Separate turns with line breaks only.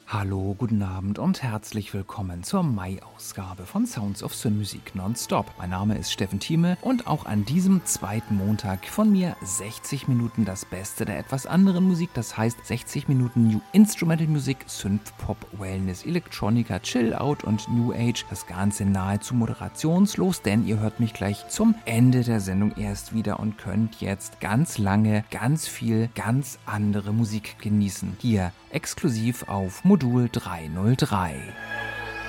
Hallo, guten Abend und herzlich willkommen zur Mai-Ausgabe von Sounds of Sin Musik Nonstop. Mein Name ist Steffen Thieme und auch an diesem zweiten Montag von mir 60 Minuten das Beste der etwas anderen Musik, das heißt 60 Minuten New Instrumental Musik, Synth Pop, Wellness, Electronica, Chill Out und New Age. Das Ganze nahezu moderationslos, denn ihr hört mich gleich zum Ende der Sendung erst wieder und könnt jetzt ganz lange, ganz viel, ganz andere Musik genießen. Hier exklusiv auf Modul 303.